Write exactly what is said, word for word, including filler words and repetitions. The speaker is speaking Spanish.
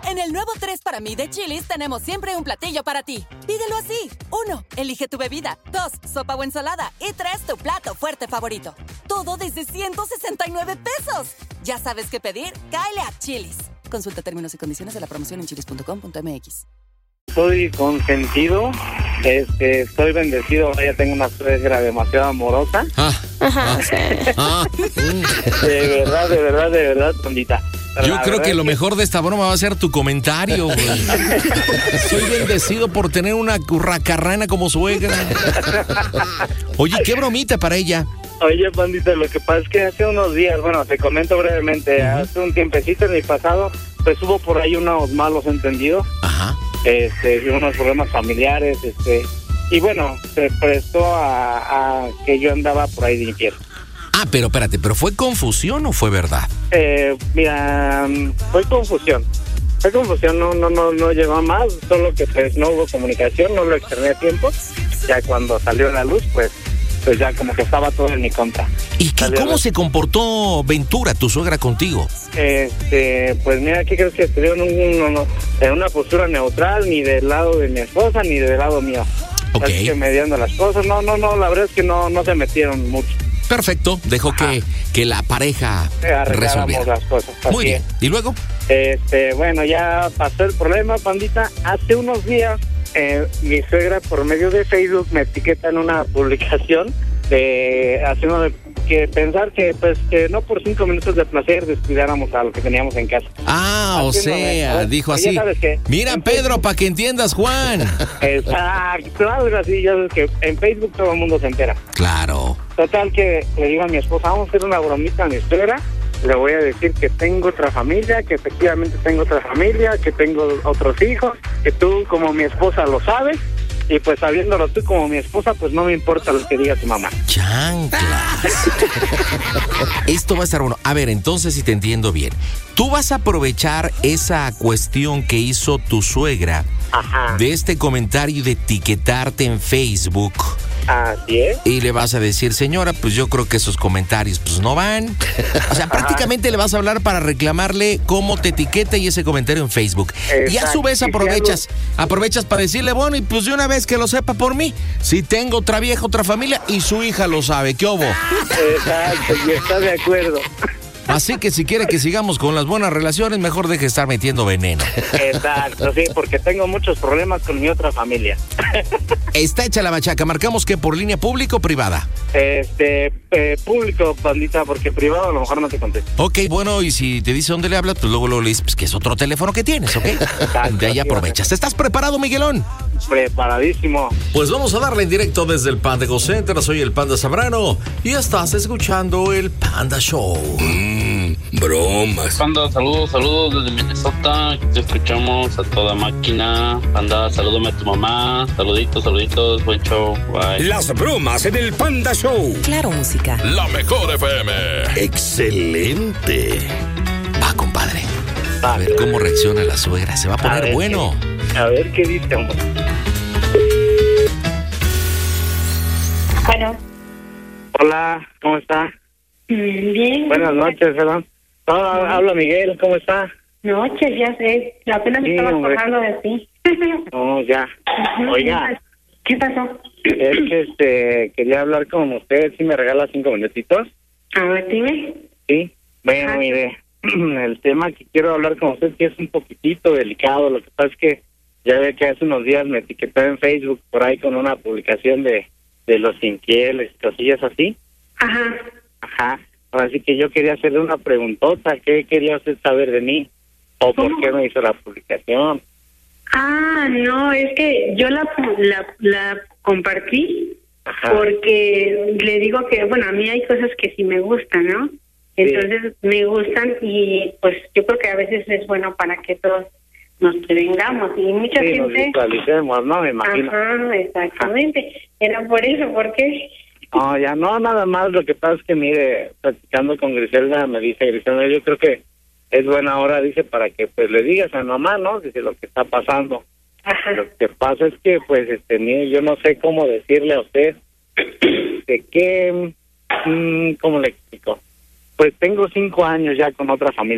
En el nuevo tres para mí de Chili's tenemos siempre un platillo para ti. Pídelo así. Uno, elige tu bebida. Dos, sopa o ensalada. Y tres, tu plato fuerte favorito. Todo desde ciento sesenta y nueve pesos. ¿Ya sabes qué pedir? Cáele a Chili's. Consulta términos y condiciones de la promoción en chilis punto com punto m x. Estoy consentido, este, estoy bendecido, ya tengo una suegra demasiado amorosa. Ah, Ajá, ah, sí. ah, mm. De verdad, de verdad, de verdad, Tondita. Yo La creo verdad que es lo mejor de esta broma va a ser tu comentario, güey. Soy bendecido por tener una curracarrana como suegra. Oye, qué bromita para ella. Oye, Pandita, lo que pasa es que hace unos días, bueno, te comento brevemente, Uh-huh. hace un tiempecito en mi pasado, pues hubo por ahí unos malos entendidos, Ajá. este, unos problemas familiares, este, y bueno, se prestó a, a que yo andaba por ahí de infierno. Ah, pero espérate, ¿pero fue confusión o fue verdad? Eh, mira, fue confusión. Fue confusión, no, no, no, no llegó a más, solo que pues no hubo comunicación, no lo externé a tiempo. Ya cuando salió a la luz, pues, pues ya como que estaba todo en mi contra. ¿Y qué, Salió cómo la- se comportó Ventura, tu suegra, contigo? Este, pues mira, ¿qué crees que estuvieron en un- en una postura neutral, ni del lado de mi esposa, ni del lado mío? Ok. Así que mediando las cosas, no, no, no, la verdad es que no, no se metieron mucho. Perfecto, dejó que, que la pareja Eh, arregláramos resolviera. las cosas. así Muy bien. es. ¿Y luego? Este, bueno, ya pasó el problema, Pandita. Hace unos días, eh, mi suegra, por medio de Facebook, me etiqueta en una publicación de haciendo que pensar que, pues, que no por cinco minutos de placer descuidáramos a lo que teníamos en casa. Ah, o Haciéndome- sea, dijo Oye, así. ¿sabes qué? Mira, En Pedro, Facebook- para que entiendas, Juan. Exacto, algo así. Ya sabes que en Facebook todo el mundo se entera. Claro. Total que le digo a mi esposa, vamos a hacer una bromita a mi suegra. Le voy a decir que tengo otra familia, que efectivamente tengo otra familia, que tengo otros hijos, que tú como mi esposa lo sabes. Y pues sabiéndolo tú como mi esposa, pues no me importa lo que diga tu mamá. Chanclas. Esto va a estar bueno. A ver, entonces, si te entiendo bien, tú vas a aprovechar esa cuestión que hizo tu suegra Ajá. de este comentario de etiquetarte en Facebook Así es. y le vas a decir, señora, pues yo creo que esos comentarios pues no van. O sea, prácticamente le vas a hablar para reclamarle cómo te etiqueta y ese comentario en Facebook. Y a su Exacto. vez Y si aprovechas, aprovechas para decirle, bueno, y pues de una vez que lo sepa por mí, si tengo otra vieja, otra familia y su hija lo sabe, ¿qué hubo? Exacto, y está de acuerdo. Así que si quiere que sigamos con las buenas relaciones, mejor deje de estar metiendo veneno. Exacto, sí, porque tengo muchos problemas con mi otra familia. Está hecha la machaca. Marcamos que por línea pública o privada. Este, eh, público, Pandita, porque privado a lo mejor no te contesto. Ok, bueno, y si te dice dónde le hablas, pues luego, luego le dices pues, que es otro teléfono que tienes, ¿ok? De ahí aprovechas. ¿Estás preparado, Miguelón? Preparadísimo. Pues vamos a darle en directo desde el Panda Go Center. Soy el Panda Zambrano y estás escuchando el Panda Show. Mmm, bromas. Panda, saludos, saludos desde Minnesota. Aquí te escuchamos a toda máquina. Panda, salúdame a tu mamá. Saluditos, saluditos. Buen show. Bye. Las bromas en el Panda Show. Claro, música. La mejor F M. Excelente. Va, compadre. A ver cómo reacciona la suegra. Se va a A poner ver bueno. qué- a ver qué dice, hombre. Bueno, Hola, ¿cómo está? mm, bien. Buenas noches, perdón. No, habla Miguel, ¿cómo está? Noches, ya sé. Apenas me Sí, estaba hombre. acordando de ti. No, ya. Ujú. Oiga, ¿Qué pasó? es que este, quería hablar con usted, si me regala cinco minutitos. A ver, dime. Sí. Bueno, Ajá. mire, el tema que quiero hablar con usted que es un poquitito delicado. Lo que pasa es que ya ve que hace unos días me etiquetó en Facebook por ahí con una publicación de, de los infieles, cosillas así. Ajá. Ajá. Así que yo quería hacerle una preguntota. ¿Qué quería usted saber de mí? ¿O por ¿Cómo? qué me hizo la publicación? Ah, no, es que yo la, la, la compartí Ajá. porque le digo que, bueno, a mí hay cosas que sí me gustan, ¿no? Entonces me gustan y pues yo creo que a veces es bueno para que todos nos prevengamos y mucha Sí, nos gente... visualicemos, ¿no? Me imagino. Ajá, exactamente. Era por eso, ¿por qué? No, ya no, nada más. Lo que pasa es que, mire, platicando con Griselda, me dice Griselda, yo creo que es buena hora, dice, para que pues le digas a mamá, ¿no? Dice lo que está pasando. Ajá. Lo que pasa es que, pues, este, mire, yo no sé cómo decirle a usted de qué, mm, ¿cómo le explico? Pues tengo cinco años ya con otra familia.